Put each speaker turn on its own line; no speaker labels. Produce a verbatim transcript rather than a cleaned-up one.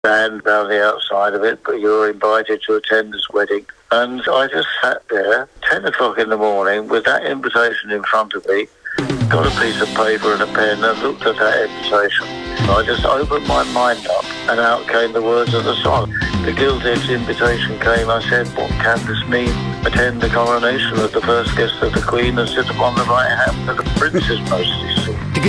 stand down the outside of it, but you were invited to attend this wedding. And I just sat there, ten o'clock in the morning, with that invitation in front of me, got a piece of paper and a pen and looked at that invitation. I just opened my mind up and out came the words of the song. The Gilded invitation came. I said, what can this mean? Attend the coronation of the first guest of the Queen and sit upon the right hand of the Prince's Majesty.